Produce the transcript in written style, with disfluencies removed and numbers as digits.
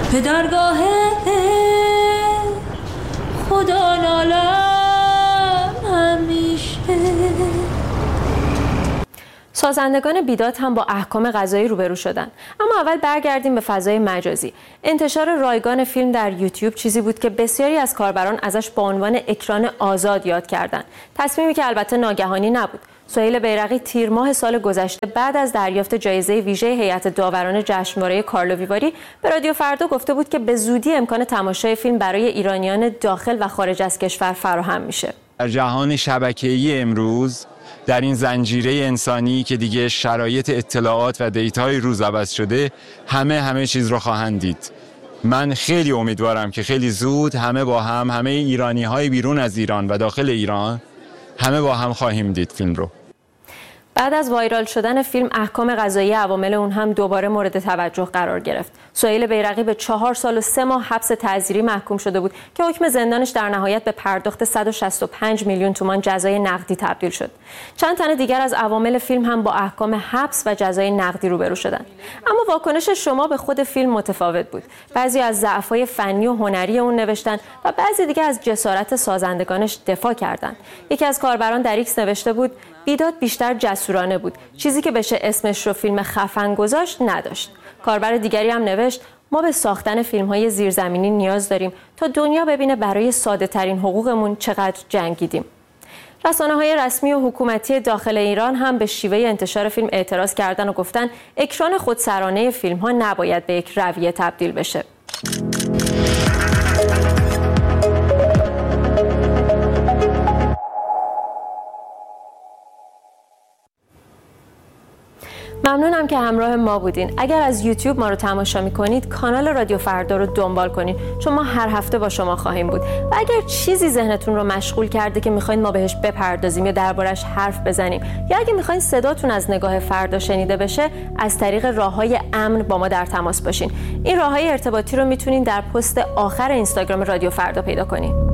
پدرگاه خدا نالم همیشه. سازندگان بیداد هم با احکام قضایی روبرو شدن. اما اول برگردیم به فضای مجازی. انتشار رایگان فیلم در یوتیوب چیزی بود که بسیاری از کاربران ازش با عنوان اکران آزاد یاد کردند. تصمیمی که البته ناگهانی نبود. سهیل بیرقی تیر ماه سال گذشته بعد از دریافت جایزه ویژه هیئت داوران جشنواره کارلو ویواری به رادیو فردا گفته بود که به زودی امکان تماشای فیلم برای ایرانیان داخل و خارج از کشور فراهم میشه. در جهان شبکه‌ای امروز، در این زنجیره انسانی که دیگه شرایط اطلاعات و دیتای روز عوض شده، همه چیز رو خواهند دید. من خیلی امیدوارم که خیلی زود همه ایرانی‌های بیرون از ایران و داخل ایران همه با هم خواهیم دید فیلم رو. بعد از وایرال شدن فیلم، احکام قضایی عوامل اون هم دوباره مورد توجه قرار گرفت. سهیل بیرقی به 4 سال و 3 ماه حبس تعزیری محکوم شده بود که حکم زندانش در نهایت به پرداخت 165 میلیون تومان جزای نقدی تبدیل شد. چند تن دیگر از عوامل فیلم هم با احکام حبس و جزای نقدی روبرو شدند. اما واکنش شما به خود فیلم متفاوت بود. بعضی از ضعف‌های فنی و هنری اون نوشتن و بعضی دیگر از جسارت سازندگانش دفاع کردند. یکی از کاربران در ایکس نوشته بود: بیداد بیشتر جسورانه بود. چیزی که بشه اسمش رو فیلم خفن گذاشت نداشت. کاربر دیگری هم نوشت: ما به ساختن فیلم‌های زیرزمینی نیاز داریم تا دنیا ببینه برای ساده‌ترین حقوقمون چقدر جنگیدیم. رسانه‌های رسمی و حکومتی داخل ایران هم به شیوه انتشار فیلم اعتراض کردن و گفتن اکران خودسرانه فیلم‌ها نباید به یک رویه تبدیل بشه. ممنونم که همراه ما بودین. اگر از یوتیوب ما رو تماشا می‌کنید، کانال رادیو فردا رو دنبال کنین، چون ما هر هفته با شما خواهیم بود. و اگر چیزی ذهنتون رو مشغول کرده که می‌خواید ما بهش بپردازیم یا دربارش حرف بزنیم، یا اگه می‌خواید صداتون از نگاه فردا شنیده بشه، از طریق راه‌های امن با ما در تماس باشین. این راه‌های ارتباطی رو می‌تونین در پست آخر اینستاگرام رادیو فردا پیدا کنین.